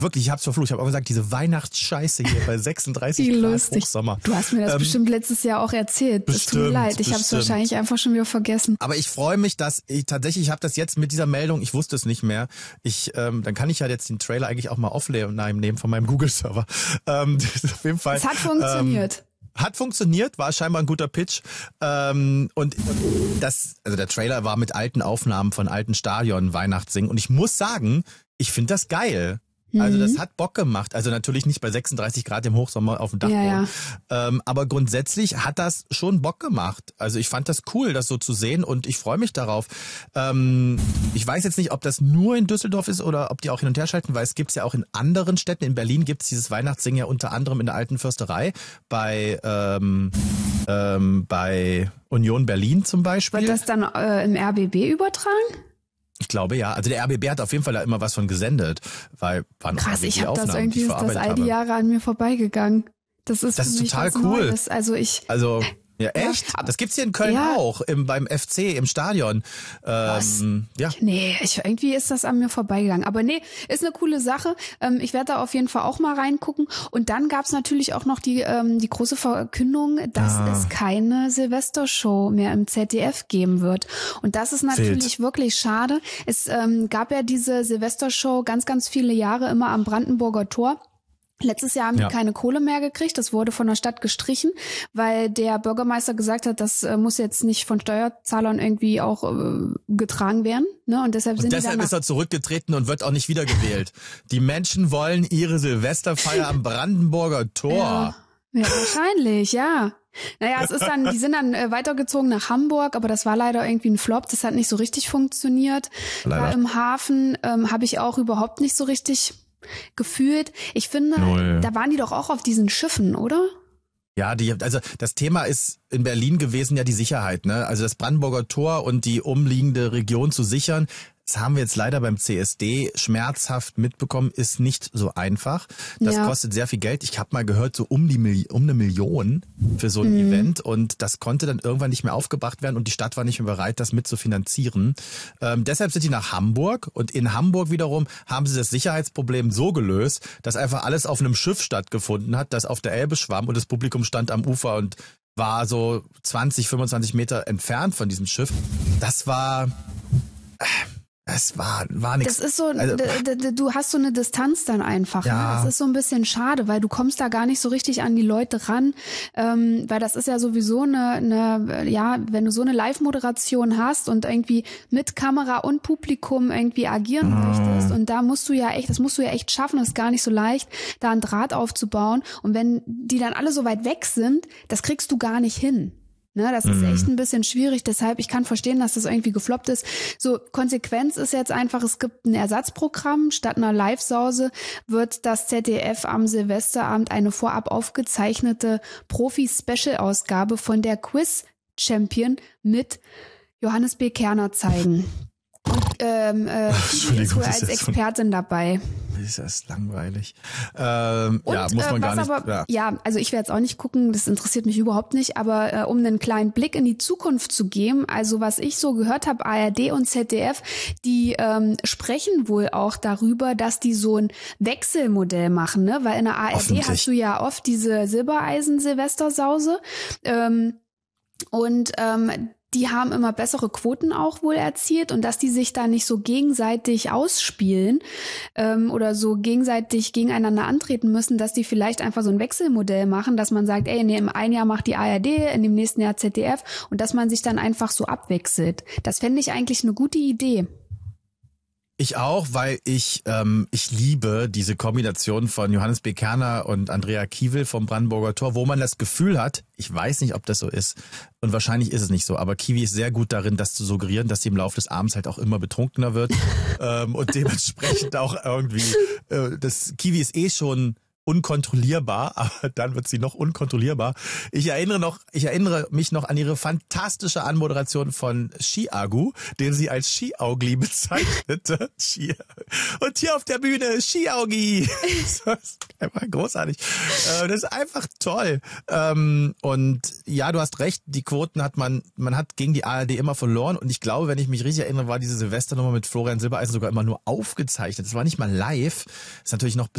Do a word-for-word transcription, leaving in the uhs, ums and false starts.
Wirklich, ich hab's verflucht. Ich habe auch gesagt, diese Weihnachtsscheiße hier bei sechsunddreißig Wie Grad lustig. Hochsommer. Du hast mir das Ähm, bestimmt letztes Jahr auch erzählt. Es tut mir bestimmt, leid, ich habe es bestimmt. wahrscheinlich einfach schon wieder vergessen. Aber ich freue mich, dass ich tatsächlich, ich habe das jetzt mit dieser Meldung, ich wusste es nicht mehr. Ich, ähm, dann kann ich ja jetzt den Trailer eigentlich auch mal offline nehmen von meinem Google-Server. Ähm, auf jeden Fall. Es hat funktioniert. Ähm, Hat funktioniert, war scheinbar ein guter Pitch. Ähm, und das, also der Trailer war mit alten Aufnahmen von alten Stadion Weihnachtssingen. Und ich muss sagen, ich finde das geil. Also das hat Bock gemacht. Also natürlich nicht bei sechsunddreißig Grad im Hochsommer auf dem Dachboden. Ja, ja. Ähm, aber grundsätzlich hat das schon Bock gemacht. Also ich fand das cool, das so zu sehen und ich freue mich darauf. Ähm, ich weiß jetzt nicht, ob das nur in Düsseldorf ist oder ob die auch hin und her schalten, weil es gibt's ja auch in anderen Städten. In Berlin gibt's dieses Weihnachtssingen ja unter anderem in der Alten Fürsterei bei, ähm, ähm, bei Union Berlin zum Beispiel. Wird das dann äh, im R B B übertragen? Ich glaube ja. Also der R B B hat auf jeden Fall da immer was von gesendet, weil waren auch Krass, ich habe das Aufnahmen, die irgendwie, ich ist das verarbeitet all die habe. Jahre an mir vorbeigegangen. Das ist, Das für ist mich total was cool. Neues. Also ich, Also ja, echt? Ja, das gibt's hier in Köln ja. auch, im, beim F C, im Stadion. Ähm, ja. nee, ich, irgendwie ist das an mir vorbeigegangen. Aber nee, ist eine coole Sache. Ähm, ich werde da auf jeden Fall auch mal reingucken. Und dann gab's natürlich auch noch die ähm, die große Verkündung, dass Ah. es keine Silvestershow mehr im Z D F geben wird. Und das ist natürlich Wild. wirklich schade. Es ähm, gab ja diese Silvestershow ganz, ganz viele Jahre immer am Brandenburger Tor. Letztes Jahr haben Ja. die keine Kohle mehr gekriegt. Das wurde von der Stadt gestrichen, weil der Bürgermeister gesagt hat, das äh, muss jetzt nicht von Steuerzahlern irgendwie auch äh, getragen werden. Ne? Und deshalb Und sind deshalb die ist er zurückgetreten und wird auch nicht wiedergewählt. Die Menschen wollen ihre Silvesterfeier am Brandenburger Tor. Ja, ja, wahrscheinlich, ja. Naja, es ist dann, die sind dann äh, weitergezogen nach Hamburg, aber das war leider irgendwie ein Flop. Das hat nicht so richtig funktioniert. Leider. Da im Hafen ähm, habe ich auch überhaupt nicht so richtig gefühlt. Ich finde, Null. da waren die doch auch auf diesen Schiffen, oder? Ja, die, also das Thema ist in Berlin gewesen ja die Sicherheit, ne? Also das Brandenburger Tor und die umliegende Region zu sichern. Das haben wir jetzt leider beim C S D schmerzhaft mitbekommen, ist nicht so einfach. Das Ja. kostet sehr viel Geld. Ich habe mal gehört, so um die Mil- um eine Million für so ein Mhm. Event und das konnte dann irgendwann nicht mehr aufgebracht werden und die Stadt war nicht mehr bereit, das mitzufinanzieren. Ähm, deshalb sind die nach Hamburg und in Hamburg wiederum haben sie das Sicherheitsproblem so gelöst, dass einfach alles auf einem Schiff stattgefunden hat, das auf der Elbe schwamm und das Publikum stand am Ufer und war so zwanzig, fünfundzwanzig Meter entfernt von diesem Schiff. Das war... Es war, war nichts. Das ist so, Also, d- d- d- du hast so eine Distanz dann einfach. Ja. Ne? Das ist so ein bisschen schade, weil du kommst da gar nicht so richtig an die Leute ran, ähm, weil das ist ja sowieso eine, eine, ja, wenn du so eine Live-Moderation hast und irgendwie mit Kamera und Publikum irgendwie agieren möchtest und da musst du ja echt, das musst du ja echt schaffen, das ist gar nicht so leicht, da einen Draht aufzubauen und wenn die dann alle so weit weg sind, das kriegst du gar nicht hin. Ne, das ist echt ein bisschen schwierig, deshalb, ich kann verstehen, dass das irgendwie gefloppt ist. So, Konsequenz ist jetzt einfach, es gibt ein Ersatzprogramm. Statt einer Live-Sause wird das Z D F am Silvesterabend eine vorab aufgezeichnete Profi-Special-Ausgabe von der Quiz-Champion mit Johannes B. Kerner zeigen. Und ähm, äh, Phoebe ist wohl das ist als jetzt von- Expertin dabei. ist das langweilig. Ähm, Und, ja, muss man äh, gar was nicht. aber, ja. ja, also ich werde jetzt auch nicht gucken, das interessiert mich überhaupt nicht, aber äh, um einen kleinen Blick in die Zukunft zu geben, also was ich so gehört habe, A R D und Z D F, die ähm, sprechen wohl auch darüber, dass die so ein Wechselmodell machen, ne? Weil in der A R D Hoffentlich. hast du ja oft diese Silbereisen-Silvestersause ähm, und ähm, die haben immer bessere Quoten auch wohl erzielt und dass die sich da nicht so gegenseitig ausspielen ähm, oder so gegenseitig gegeneinander antreten müssen, dass die vielleicht einfach so ein Wechselmodell machen, dass man sagt, ey, in dem einen Jahr macht die A R D, in dem nächsten Jahr Z D F und dass man sich dann einfach so abwechselt. Das fände ich eigentlich eine gute Idee. Ich auch, weil ich ähm, ich liebe diese Kombination von Johannes B. Kerner und Andrea Kiewel vom Brandenburger Tor, wo man das Gefühl hat, ich weiß nicht, ob das so ist und wahrscheinlich ist es nicht so, aber Kiwi ist sehr gut darin, das zu suggerieren, dass sie im Laufe des Abends halt auch immer betrunkener wird ähm, und dementsprechend auch irgendwie, äh, das Kiwi ist eh schon unkontrollierbar, aber dann wird sie noch unkontrollierbar. Ich erinnere noch, ich erinnere mich noch an ihre fantastische Anmoderation von Ski-Agu, den sie als Ski-Augli bezeichnete. Ski- Und hier auf der Bühne Ski-Augi. Das ist einfach großartig. Äh, Das ist einfach toll. Ähm, Und ja, du hast recht, die Quoten hat man, man hat gegen die A R D immer verloren und ich glaube, wenn ich mich richtig erinnere, war diese Silvesternummer mit Florian Silbereisen sogar immer nur aufgezeichnet. Das war nicht mal live. Das ist natürlich noch